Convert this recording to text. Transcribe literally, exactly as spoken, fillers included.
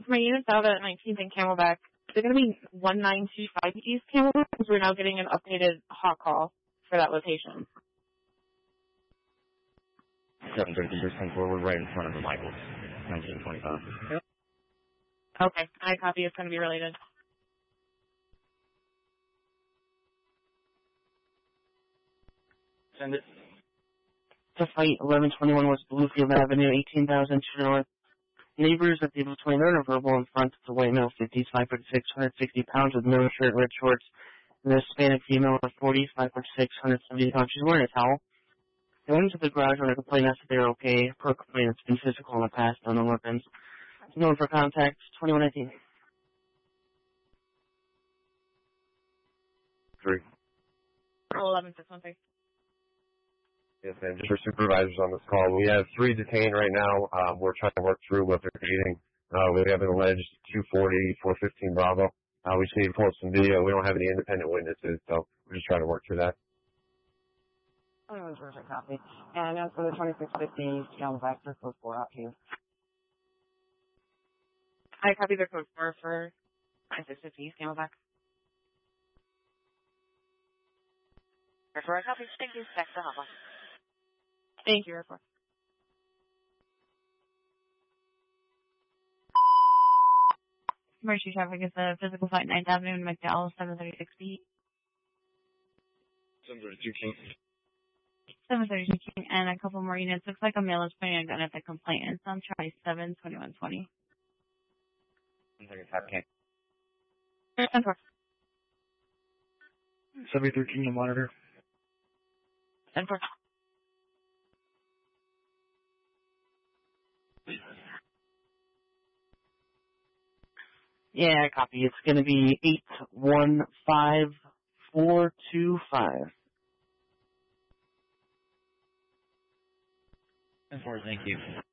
My unit's out at nineteenth and Camelback. They're going to be one nine two five East Camelback because we're now getting an updated hot call for that location. seven thirty percent forward, right in front of the Michaels, nineteen twenty-five. Okay, I copy. It's going to be related. Send it. To fight eleven twenty-one West Bluefield Avenue, eighteen thousand two north. Neighbors at the able twenty nine are verbal in front of the white male, fifties, five foot six, one hundred sixty pounds with no shirt, red shorts. And the Hispanic female of forty, five foot six, one hundred seventy pounds. She's wearing a towel. They went into the garage on a complaint asked if they're okay. Per complaint, it's been physical in the past, on the weapons. Known for contact, twenty-one nineteen. Three. eleven six one three. Yes, ma'am. Just for supervisors on this call, we have three detained right now. Um, we're trying to work through what they're eating. Uh, we have an alleged two forty, four fifteen Bravo. Uh, we just need to pull up some video. We don't have any independent witnesses, so we're just trying to work through that. Oh, that was a perfect copy. And as for the twenty-six fifty, scale back for code four out here. I copy the code four for twenty-six fifty Camelback. Refer, I copy. Thank you. Back to the hotline. Thank you, Refer. Emergency traffic is a physical fight ninth Avenue in McDowell, seven thirty-six feet. seven thirty-two King. seven thirty-two King, and a couple more units. Looks like a male is pointing a gun at the complainant. So I'm trying seven twenty-one twenty. One second, tap King. ten four. seven thirteen, you monitor. ten four. Yeah, copy. It's going to be eight one five four two five. ten four, thank you.